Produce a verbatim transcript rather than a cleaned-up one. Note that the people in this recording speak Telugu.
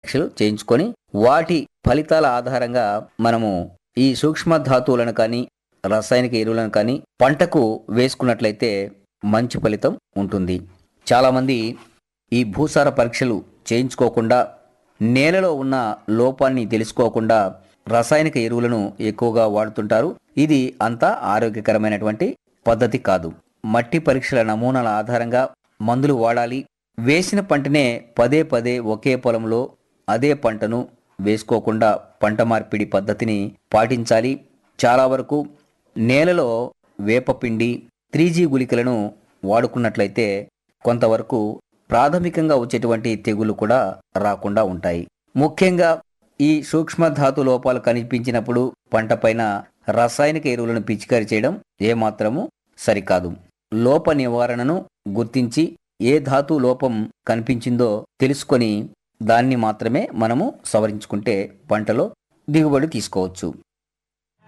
పరీక్షలు చేయించుకొని వాటి ఫలితాల ఆధారంగా మనము ఈ సూక్ష్మ ధాతువులను కానీ రసాయనిక ఎరువులను కానీ పంటకు వేసుకున్నట్లయితే మంచి ఫలితం ఉంటుంది. చాలామంది ఈ భూసార పరీక్షలు చేయించుకోకుండా నేలలో ఉన్న లోపాన్ని తెలుసుకోకుండా రసాయనిక ఎరువులను ఎక్కువగా వాడుతుంటారు. ఇది అంత ఆరోగ్యకరమైనటువంటి పద్ధతి కాదు. మట్టి పరీక్షల నమూనాల ఆధారంగా మందులు వాడాలి. వేసిన పంటనే పదే పదే ఒకే పొలంలో అదే పంటను వేసుకోకుండా పంట మార్పిడి పద్ధతిని పాటించాలి. చాలా వరకు నేలలో వేపపిండి త్రీ జీ గుళికలను వాడుకున్నట్లయితే కొంతవరకు ప్రాథమికంగా వచ్చేటువంటి తెగులు కూడా రాకుండా ఉంటాయి. ముఖ్యంగా ఈ సూక్ష్మ ధాతు లోపాలు కనిపించినప్పుడు పంటపైన రసాయనిక ఎరువులను పిచికారీ చేయడం ఏమాత్రము సరికాదు. లోప నివారణను గుర్తించి ఏ ధాతు లోపం కనిపించిందో తెలుసుకొని దాన్ని మాత్రమే మనము సవరించుకుంటే పంటలో దిగుబడి తీసుకోవచ్చు.